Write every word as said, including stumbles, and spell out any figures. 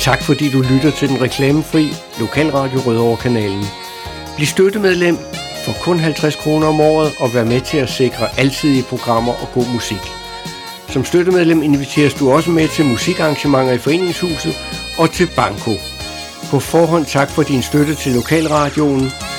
tak fordi du lytter til den reklamefri Lokalradio Rødovre-kanalen. Bliv støttemedlem for kun halvtreds kroner om året og vær med til at sikre alsidige programmer og god musik. Som støttemedlem inviteres du også med til musikarrangementer i Foreningshuset og til Banko. På forhånd tak for din støtte til Lokalradioen.